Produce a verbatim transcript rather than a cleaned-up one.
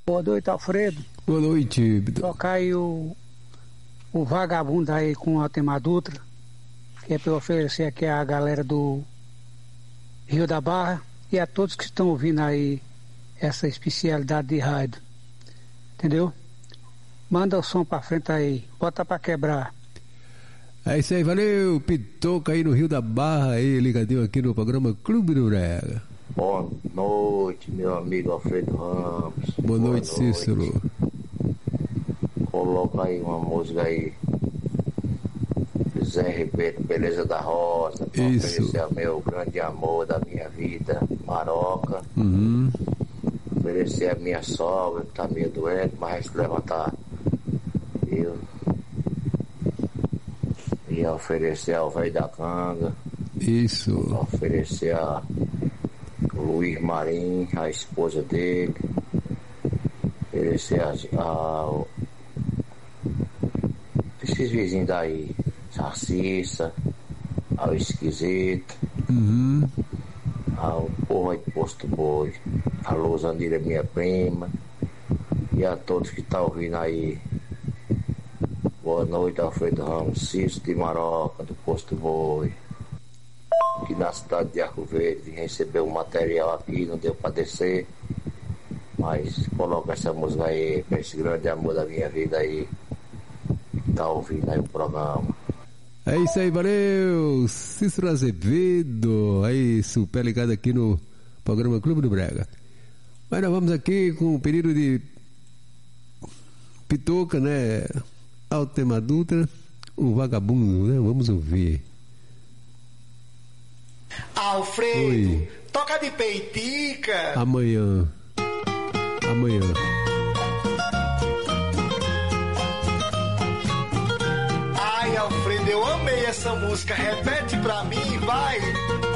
Boa noite, Alfredo. Boa noite. Tocar aí o, o Vagabundo aí com a Altemar Dutra, que é para oferecer aqui a galera do Rio da Barra e a todos que estão ouvindo aí essa especialidade de rádio. Entendeu? Manda o som pra frente aí, bota pra quebrar. É isso aí, valeu, Pitoca aí no Rio da Barra, aí ligadinho aqui no programa Clube do Brega. Boa noite, meu amigo Alfredo Ramos. Boa, Boa noite, noite, Cícero. Coloca aí uma música aí, Zé Ribeiro, Beleza da Rosa, pra isso. Oferecer ao meu grande amor da minha vida, Maroca. Uhum. Oferecer a minha sogra, que tá meio doente, mas se levantar. Eu ia oferecer ao velho da canga. Isso. Oferecer a Luiz Marim, a esposa dele. Oferecer a, a esses vizinhos daí, Sarcissa, ao Esquisito, uhum. ao Porra de Posto Boi, a Luzandira, minha prima, e a todos que estão ouvindo aí. Boa noite, Alfredo Ramos, Cícero de Maroca, do Posto Boi, que na cidade de Arco Verde recebeu um material aqui, não deu para descer, mas coloca essa música aí para esse grande amor da minha vida aí, que tá ouvindo aí o programa. É isso aí, valeu, Cícero Azevedo, aí super ligado aqui no programa Clube do Brega. Mas nós vamos aqui com o pedido de Pitoca, né? Altemar Dutra, o Vagabundo, né? Vamos ouvir. Alfredo, Oi. Toca de peitica. Amanhã. Amanhã. Ai, Alfredo, eu amei essa música. Repete pra mim, vai.